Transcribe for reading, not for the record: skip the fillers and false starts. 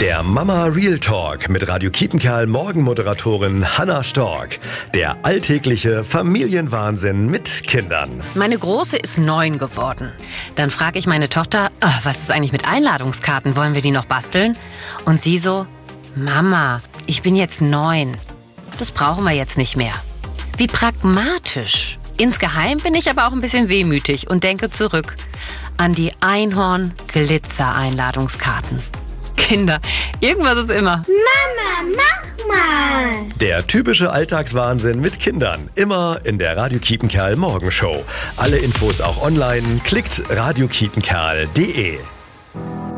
Der Mama Real Talk mit Radio Kiepenkerl Morgenmoderatorin Hannah Stork. Der alltägliche Familienwahnsinn mit Kindern. Meine Große ist 9 geworden. Dann frage ich meine Tochter, was ist eigentlich mit Einladungskarten? Wollen wir die noch basteln? Und sie so, Mama, ich bin jetzt 9. Das brauchen wir jetzt nicht mehr. Wie pragmatisch. Insgeheim bin ich aber auch ein bisschen wehmütig und denke zurück an die Einhorn-Glitzer-Einladungskarten. Kinder, irgendwas ist immer. Mama, mach mal! Der typische Alltagswahnsinn mit Kindern. Immer in der Radio Kiepenkerl Morgenshow. Alle Infos auch online. Klickt radiokiepenkerl.de.